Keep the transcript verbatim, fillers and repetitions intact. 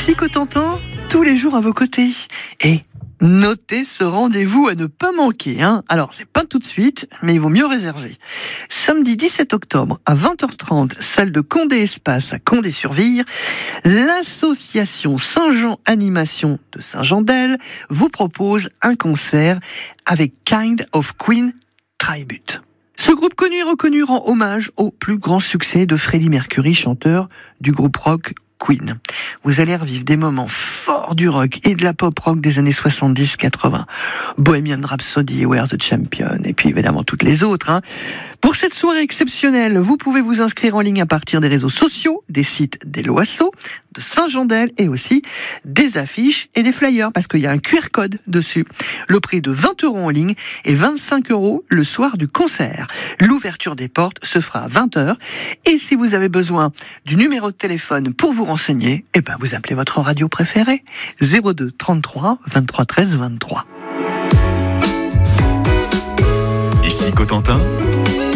Ici Cotentin, tous les jours à vos côtés. Et notez ce rendez-vous à ne pas manquer. Hein. Alors, c'est pas tout de suite, mais il vaut mieux réserver. Samedi dix-sept octobre à vingt heures trente, salle de Condé Espace à Condé-sur-Vire, l'association Saint-Jean Animation de Saint-Jean-d'Elle vous propose un concert avec Kind of Queen Tribute. Ce groupe connu et reconnu rend hommage au plus grand succès de Freddie Mercury, chanteur du groupe rock Queen. Vous allez revivre des moments forts du rock et de la pop rock des années soixante-dix quatre-vingts. Bohemian Rhapsody, We're the Champion, et puis évidemment toutes les autres. Hein. Pour cette soirée exceptionnelle, vous pouvez vous inscrire en ligne à partir des réseaux sociaux, des sites des Loasso, de Saint-Jean-d'Elle et aussi des affiches et des flyers, parce qu'il y a un Q R code dessus. Le prix de vingt euros en ligne et vingt-cinq euros le soir du concert. L'ouverture des portes se fera à vingt heures. Et si vous avez besoin du numéro de téléphone pour vous renseigner, eh ben vous appelez votre radio préférée. zéro deux trente-trois vingt-trois treize vingt-trois. Ici Cotentin,